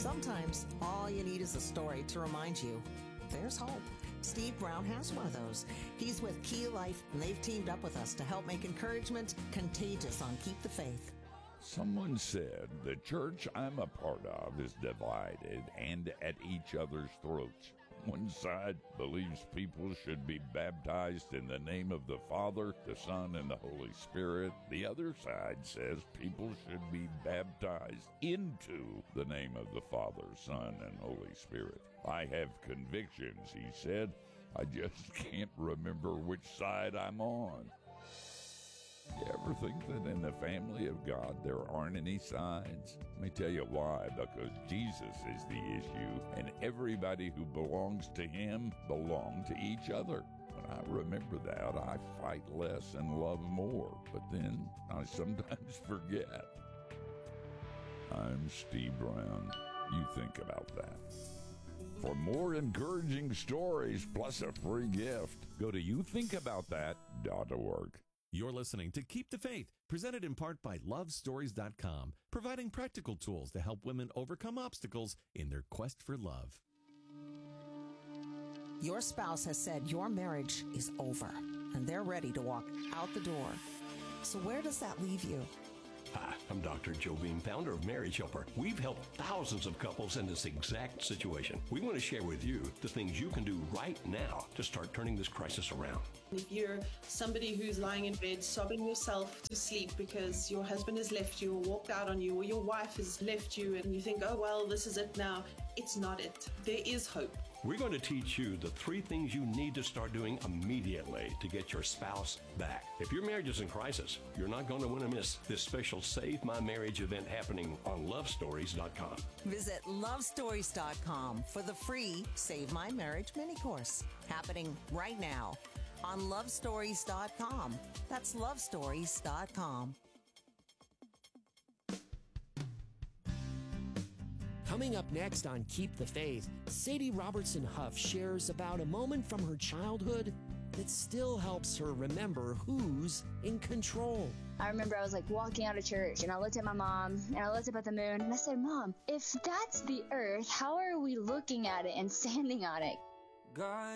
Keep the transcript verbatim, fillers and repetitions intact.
Sometimes all you need is a story to remind you there's hope. Steve Brown has one of those. He's with Key Life, and they've teamed up with us to help make encouragement contagious on Keep the Faith. Someone said the church I'm a part of is divided and at each other's throats. One side believes people should be baptized in the name of the Father, the Son, and the Holy Spirit. The other side says people should be baptized into the name of the Father, Son, and Holy Spirit. I have convictions, he said. I just can't remember which side I'm on. You ever think that in the family of God there aren't any sides? Let me tell you why. Because Jesus is the issue, and everybody who belongs to him belong to each other. When I remember that, I fight less and love more. But then I sometimes forget. I'm Steve Brown. You think about that. For more encouraging stories plus a free gift, go to you think about that dot org. You're listening to Keep the Faith, presented in part by love stories dot com, providing practical tools to help women overcome obstacles in their quest for love. Your spouse has said your marriage is over, and they're ready to walk out the door. So where does that leave you? Hi, I'm Doctor Joe Beam, founder of Marriage Helper. We've helped thousands of couples in this exact situation. We want to share with you the things you can do right now to start turning this crisis around. If you're somebody who's lying in bed sobbing yourself to sleep because your husband has left you or walked out on you, or your wife has left you, and you think, oh, well, this is it now, it's not it. There is hope. We're going to teach you the three things you need to start doing immediately to get your spouse back. If your marriage is in crisis, you're not going to want to miss this special Save My Marriage event happening on love stories dot com. Visit love stories dot com for the free Save My Marriage mini course, happening right now on love stories dot com. That's love stories dot com. Coming up next on Keep the Faith, Sadie Robertson Huff shares about a moment from her childhood that still helps her remember who's in control. I remember I was like walking out of church, and I looked at my mom, and I looked up at the moon, and I said, Mom, if that's the earth, how are we looking at it and standing on it? God.